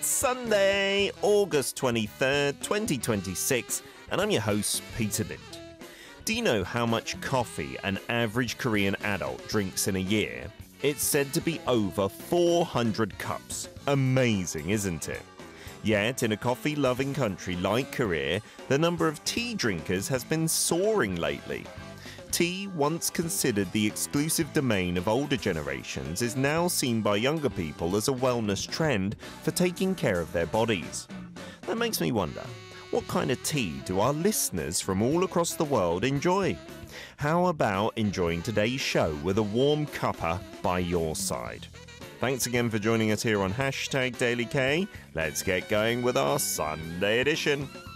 It's Sunday, August 23rd, 2026, and I'm your host, Peter Lind. Do you know how much coffee an average Korean adult drinks in a year? It's said to be over 400 cups. Amazing, isn't it? Yet, in a coffee-loving country like Korea, the number of tea drinkers has been soaring lately. Tea, once considered the exclusive domain of older generations, is now seen by younger people as a wellness trend for taking care of their bodies. That makes me wonder, what kind of tea do our listeners from all across the world enjoy? How about enjoying today's show with a warm cuppa by your side? Thanks again for joining us here on #DailyK. Let's get going with our Sunday edition.